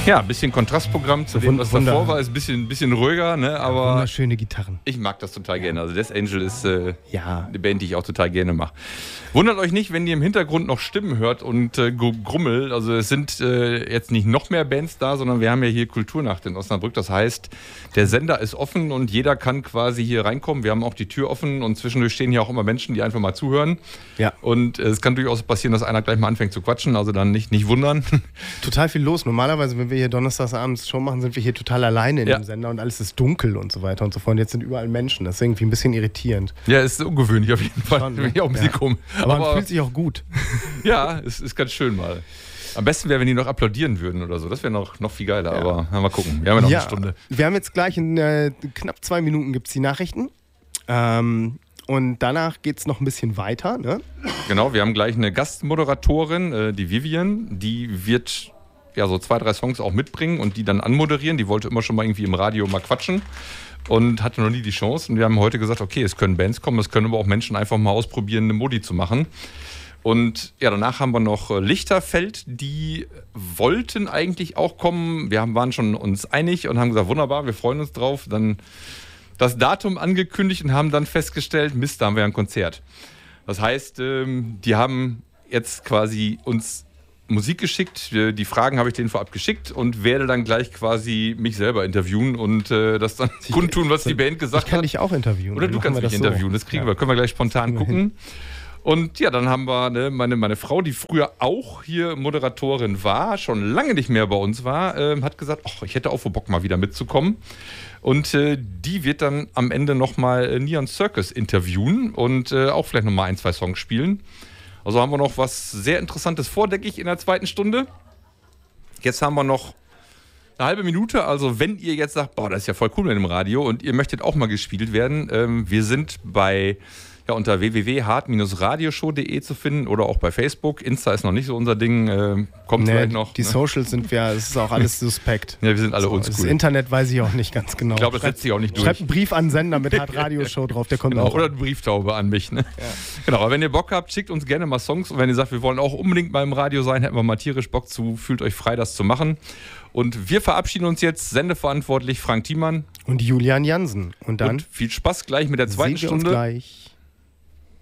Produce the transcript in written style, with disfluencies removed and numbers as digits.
Ja, ein bisschen Kontrastprogramm zu dem, was davor war. Ist ein bisschen ruhiger, ne? Aber wunderschöne Gitarren. Ich mag das total gerne. Also Death Angel ist eine Band, die ich auch total gerne mache. Wundert euch nicht, wenn ihr im Hintergrund noch Stimmen hört und Grummel. Also es sind jetzt nicht noch mehr Bands da, sondern wir haben ja hier Kulturnacht in Osnabrück. Das heißt, der Sender ist offen und jeder kann quasi hier reinkommen. Wir haben auch die Tür offen und zwischendurch stehen hier auch immer Menschen, die einfach mal zuhören. Ja. Und es kann durchaus passieren, dass einer gleich mal anfängt zu quatschen. Also dann nicht wundern. Total viel los. Normalerweise, wenn wir hier donnerstagsabends Show machen, sind wir hier total alleine in dem Sender und alles ist dunkel und so weiter und so fort. Und jetzt sind überall Menschen. Das ist irgendwie ein bisschen irritierend. Ja, ist ungewöhnlich auf jeden Fall. Schon, ne? Auch ein bisschen komisch. Aber man fühlt sich auch gut. Ja, es ist ganz schön mal. Am besten wäre, wenn die noch applaudieren würden oder so. Das wäre noch viel geiler. Ja. Aber mal gucken. Wir haben ja noch eine Stunde. Wir haben jetzt gleich in knapp 2 Minuten gibt es die Nachrichten. Und danach geht es noch ein bisschen weiter. Ne? Genau, wir haben gleich eine Gastmoderatorin, die Vivian. Die wird so 2, 3 Songs auch mitbringen und die dann anmoderieren. Die wollte immer schon mal irgendwie im Radio mal quatschen und hatte noch nie die Chance. Und wir haben heute gesagt, okay, es können Bands kommen, es können aber auch Menschen einfach mal ausprobieren, eine Modi zu machen. Und danach haben wir noch Lichterfeld, die wollten eigentlich auch kommen. Wir waren schon uns einig und haben gesagt, wunderbar, wir freuen uns drauf. Dann das Datum angekündigt und haben dann festgestellt, Mist, da haben wir ein Konzert. Das heißt, die haben jetzt quasi uns Musik geschickt, die Fragen habe ich denen vorab geschickt und werde dann gleich quasi mich selber interviewen und das dann kundtun, was die Band gesagt hat. Ich kann dich auch interviewen. Oder du kannst mich interviewen, das kriegen wir, können wir gleich spontan gucken. Und dann haben wir meine Frau, die früher auch hier Moderatorin war, schon lange nicht mehr bei uns war, hat gesagt, ich hätte auch Bock mal wieder mitzukommen. Und die wird dann am Ende nochmal Neon Circus interviewen und auch vielleicht nochmal 1, 2 Songs spielen. Also haben wir noch was sehr Interessantes vor, denke ich, in der 2. Stunde. Jetzt haben wir noch eine halbe Minute. Also wenn ihr jetzt sagt, das ist ja voll cool mit dem Radio und ihr möchtet auch mal gespielt werden, wir sind unter www.hart-radioshow.de zu finden oder auch bei Facebook. Insta ist noch nicht so unser Ding, kommt vielleicht noch. Die Socials sind es ist auch alles suspekt. Ja, wir sind alle oldschool. Das Internet weiß ich auch nicht ganz genau. Ich glaube, das setzt sich auch nicht durch. Schreibt einen Brief an Sender mit Hart-Radioshow drauf, der kommt auch. Oder eine Brieftaube an mich. Ne? Ja. Genau, aber wenn ihr Bock habt, schickt uns gerne mal Songs. Und wenn ihr sagt, wir wollen auch unbedingt mal im Radio sein, hätten wir mal tierisch Bock zu, fühlt euch frei, das zu machen. Und wir verabschieden uns jetzt, sendeverantwortlich Frank Thiemann und Julian Jansen. Und dann viel Spaß gleich mit der 2. Stunde. Uns gleich.